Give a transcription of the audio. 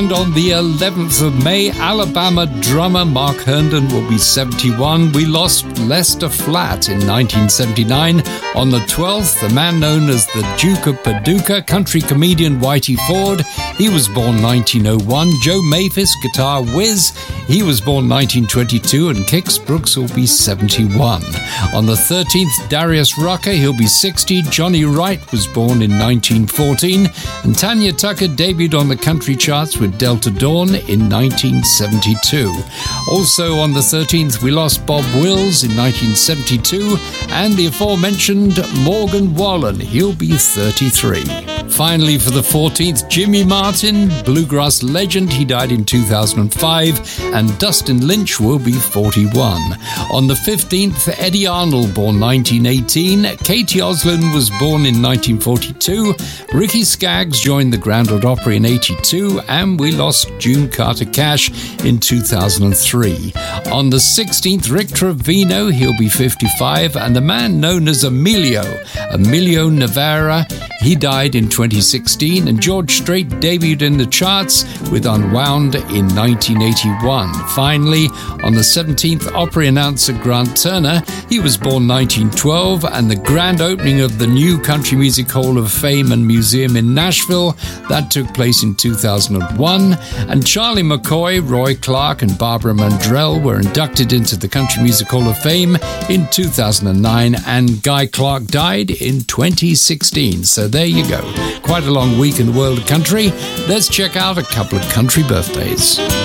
And on the 11th of May, Alabama drummer Mark Herndon will be 71. We lost Lester Flatt in 1979. On the 12th, the man known as the Duke of Paducah, country comedian Whitey Ford. He was born 1901. Joe Maphis, guitar whiz. He was born 1922. And Kix Brooks will be 71. On the 13th, Darius Rucker, he'll be 60. Johnny Wright was born in 1914. And Tanya Tucker debuted on the country charts with Delta Dawn in 1972. Also on the 13th, we lost Bob Wills in 1972, and the aforementioned Morgan Wallen, he'll be 33. Finally, for the 14th, Jimmy Martin, bluegrass legend, he died in 2005, and Dustin Lynch will be 41. On the 15th, Eddie Arnold, born 1918, Katie Oslin was born in 1942, Ricky Skaggs joined the Grand Ole Opry in 82, and we lost June Carter Cash in 2003. On the 16th, Rick Trevino, he'll be 55, and the man known as Emilio Navarra, he died in 2016, and George Strait debuted in the charts with Unwound in 1981. Finally, on the 17th, Opry announcer Grant Turner, he was born 1912, and the grand opening of the new Country Music Hall of Fame and Museum in Nashville, that took place in 2001, and Charlie McCoy, Roy Clark, and Barbara Mandrell were inducted into the Country Music Hall of Fame in 2009, and Guy Clark died in 2016. So there you go. Quite a long week in the world of country. Let's check out a couple of country birthdays.